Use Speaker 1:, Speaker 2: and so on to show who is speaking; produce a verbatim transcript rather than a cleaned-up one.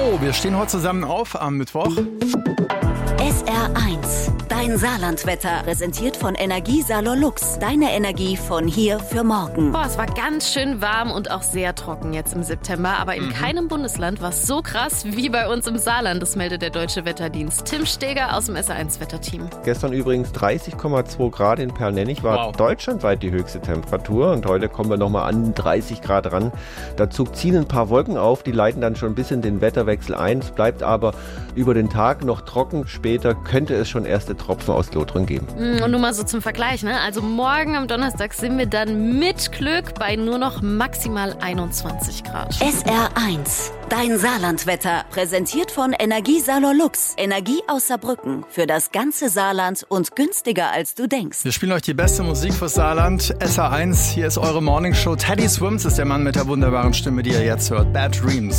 Speaker 1: So, wir stehen heute zusammen auf am Mittwoch.
Speaker 2: S R eins, dein Saarlandwetter, präsentiert von Energiesalon Lux. Deine Energie von hier für morgen.
Speaker 3: Boah, es war ganz schön warm und auch sehr trocken jetzt im September. Aber in mhm. keinem Bundesland war es so krass wie bei uns im Saarland. Das meldet der Deutsche Wetterdienst. Tim Steger aus dem S R eins Wetterteam.
Speaker 4: Gestern übrigens dreißig Komma zwei Grad in Perlnennig war wow. deutschlandweit die höchste Temperatur. Und heute kommen wir nochmal an dreißig Grad ran. Dazu ziehen ein paar Wolken auf, die leiten dann schon ein bisschen den Wetterwechsel ein. Es bleibt aber über den Tag noch trocken. Später könnte es schon erste Tropfen aus Lothringen geben.
Speaker 3: Und nur mal so zum Vergleich, ne? Also morgen am Donnerstag sind wir dann mit Glück bei nur noch maximal einundzwanzig Grad.
Speaker 2: S R eins, dein Saarlandwetter, präsentiert von Energiesalon Lux. Energie aus Saarbrücken für das ganze Saarland und günstiger als du denkst.
Speaker 1: Wir spielen euch die beste Musik fürs Saarland. S R eins, hier ist eure Morningshow. Teddy Swims ist der Mann mit der wunderbaren Stimme, die ihr jetzt hört. Bad Dreams.